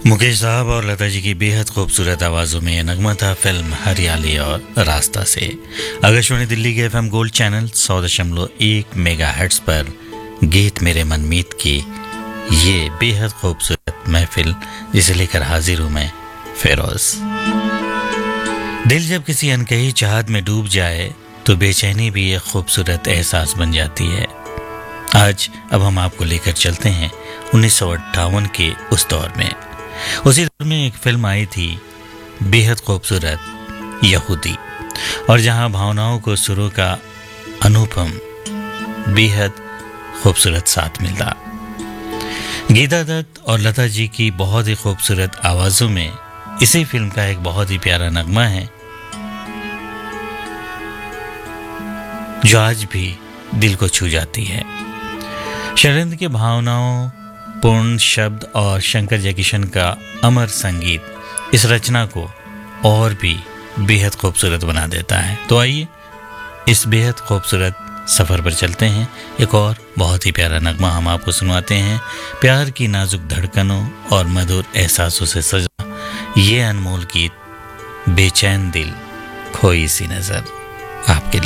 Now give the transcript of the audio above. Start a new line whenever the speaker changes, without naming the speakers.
मुकेश साहब और लता जी की बेहद खूबसूरत आवाज़ों में ये नगमा था फिल्म हरियाली और रास्ता से। आकाशवाणी दिल्ली के एफएम गोल्ड चैनल 100.1 मेगाहर्ट्ज़ पर गीत मेरे मनमीत की ये बेहद खूबसूरत महफिल जिसे लेकर हाजिर हूँ मैं फिरोज। दिल जब किसी अनकही चाहत में डूब जाए तो बेचैनी भी एक खूबसूरत एहसास बन जाती है। आज अब हम आपको लेकर चलते हैं 1958 के उस दौर में। उसी दौर में एक फिल्म आई थी बेहद खूबसूरत यहूदी, और जहां भावनाओं को सुरों का अनुपम बेहद खूबसूरत साथ मिलता। गीता दत्त और लता जी की बहुत ही खूबसूरत आवाज़ों में इसी फिल्म का एक बहुत ही प्यारा नगमा है जो आज भी दिल को छू जाती है। शरद के भावनाओं पूर्ण शब्द और शंकर जयकिशन का अमर संगीत इस रचना को और भी बेहद खूबसूरत बना देता है। तो आइए इस बेहद खूबसूरत सफ़र पर चलते हैं। एक और बहुत ही प्यारा नगमा हम आपको सुनवाते हैं। प्यार की नाजुक धड़कनों और मधुर एहसासों से सजा ये अनमोल गीत बेचैन दिल खोई सी नज़र आपके लिए।